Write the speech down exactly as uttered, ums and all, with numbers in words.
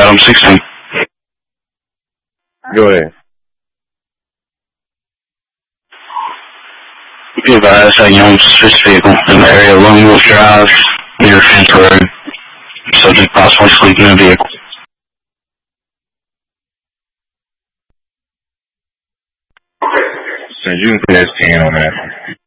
I'm sixteen. Go ahead. Be advised that you own a suspicious vehicle in the area of Lone Wolf Drive, near Fence Road. Subject possibly sleeping in a vehicle. So you can put S ten on that.